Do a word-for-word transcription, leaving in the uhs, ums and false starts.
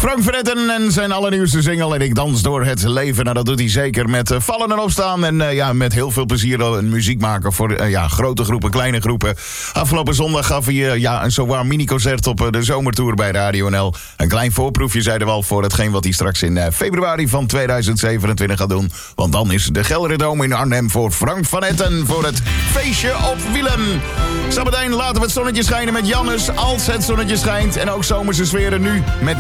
Frank van Etten en zijn allernieuwste single En ik dans door het leven. Nou, dat doet hij zeker met uh, vallen en opstaan. En uh, ja, met heel veel plezier een muziek maken voor uh, ja, grote groepen, kleine groepen. Afgelopen zondag gaf hij uh, ja, een zowaar mini-concert op uh, de zomertour bij Radio N L. Een klein voorproefje, zeiden we al, voor hetgeen wat hij straks in uh, februari van tweeduizend zevenentwintig gaat doen. Want dan is de Gelredome in Arnhem voor Frank van Etten voor het feestje op wielen. Zometeen laten we het zonnetje schijnen met Jannes als het zonnetje schijnt. En ook zomerse sferen nu met